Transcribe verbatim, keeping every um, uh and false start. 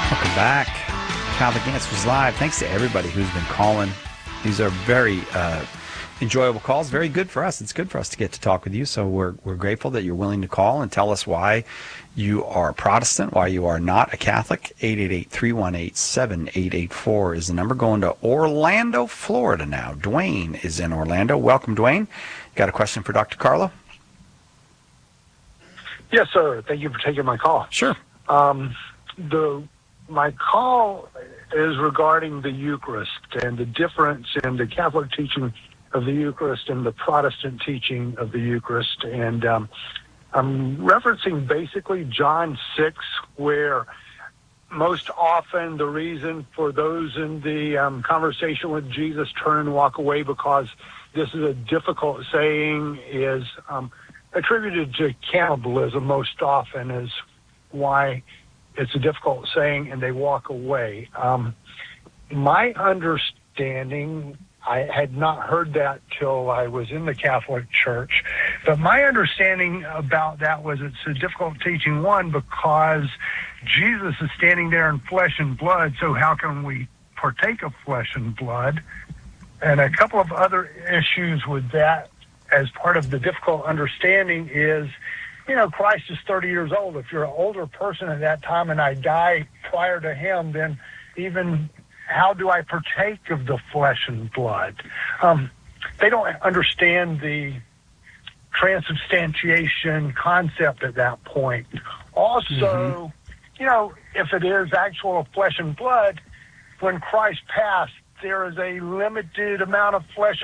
Welcome back. Catholic Answers Live. Thanks to everybody who's been calling. These are very uh, enjoyable calls. Very good for us. It's good for us to get to talk with you. So we're we're grateful that you're willing to call and tell us why you are Protestant, why you are not a Catholic. eight eight eight, three one eight, seven eight eight four is the number. Going to Orlando, Florida now. Dwayne is in Orlando. Welcome, Dwayne. Got a question for Doctor Carlo? Yes, sir. Thank you for taking my call. Sure. Um, the my call is regarding the Eucharist and the difference in the Catholic teaching of the Eucharist and the Protestant teaching of the Eucharist. And um, I'm referencing basically John six, where most often the reason for those in the um, conversation with Jesus turn and walk away because this is a difficult saying is um, attributed to cannibalism most often is why it's a difficult saying and they walk away. Um, my understanding, I had not heard that till I was in the Catholic Church, but my understanding about that was it's a difficult teaching, one, because Jesus is standing there in flesh and blood, so how can we partake of flesh and blood? And a couple of other issues with that as part of the difficult understanding is, you know, Christ is thirty years old. If you're an older person at that time and I die prior to him, then even how do I partake of the flesh and blood? Um, they don't understand the transubstantiation concept at that point. Also, mm-hmm. you know, if it is actual flesh and blood, when Christ passed, there is a limited amount of flesh